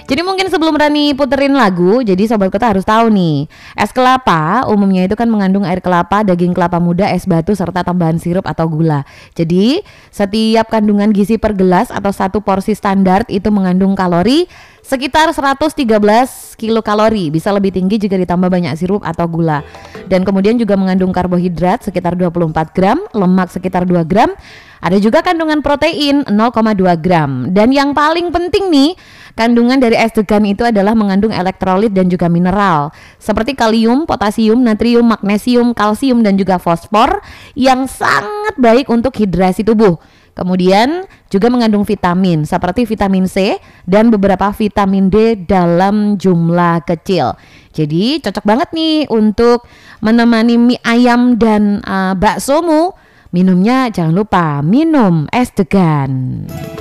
Jadi mungkin sebelum Rani puterin lagu, jadi sobat kota harus tahu nih, es kelapa umumnya itu kan mengandung air kelapa, daging kelapa muda, es batu, serta tambahan sirup atau gula. Jadi setiap kandungan gizi per gelas atau satu porsi standar itu mengandung kalori sekitar 113 kilokalori, bisa lebih tinggi jika ditambah banyak sirup atau gula. Dan kemudian juga mengandung karbohidrat sekitar 24 gram, lemak sekitar 2 gram, ada juga kandungan protein 0,2 gram. Dan yang paling penting nih, kandungan dari es degan itu adalah mengandung elektrolit dan juga mineral seperti kalium, potasium, natrium, magnesium, kalsium dan juga fosfor yang sangat baik untuk hidrasi tubuh. Kemudian juga mengandung vitamin seperti vitamin C dan beberapa vitamin D dalam jumlah kecil. Jadi cocok banget nih untuk menemani mie ayam dan baksomu. Minumnya jangan lupa minum es degan.